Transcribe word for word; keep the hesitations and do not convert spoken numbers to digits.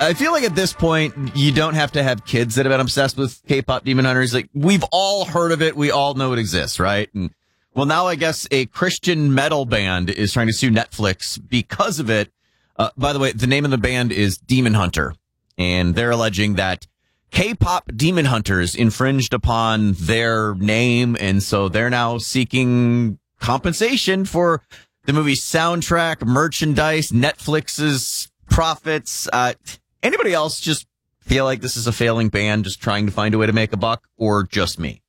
I feel like at this point, you don't have to have kids that have been obsessed with K-pop Demon Hunters. Like, we've all heard of it. We all know it exists, right? And, well, now I guess a Christian metal band is trying to sue Netflix because of it. Uh, by the way, the name of the band is Demon Hunter, and they're alleging that K-pop Demon Hunters infringed upon their name, and so they're now seeking compensation for the movie's soundtrack, merchandise, Netflix's profits. Uh, anybody else just feel like this is a failing band just trying to find a way to make a buck, or just me?